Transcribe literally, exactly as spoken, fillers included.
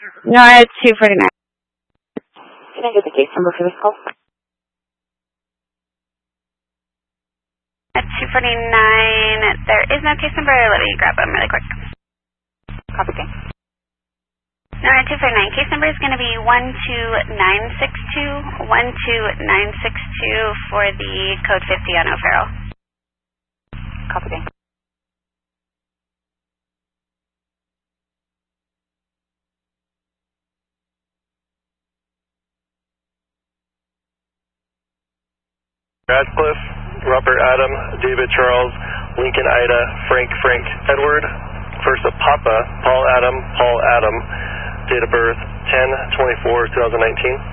Nora two forty-nine. Can I get the case number for this call? At two forty-nine, there is no case number. Let me grab them really quick. Copy, thanks. Nora two forty-nine, case number is going to be one two nine six two, one two nine six two for the code fifty on O'Farrell. Copy, thanks. Radcliffe, Robert Adam, David Charles, Lincoln Ida, Frank Frank Edward, first of Papa, Paul Adam, Paul Adam, date of birth ten twenty-four two thousand nineteen.